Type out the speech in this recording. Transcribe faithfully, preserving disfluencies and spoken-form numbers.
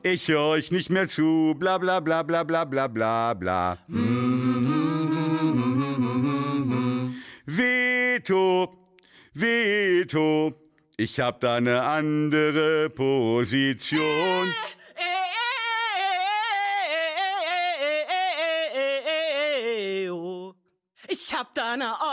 Ich höre euch nicht mehr zu, bla bla bla bla bla bla bla bla. Veto, Veto, ich hab da eine andere Position. Ich hab da eine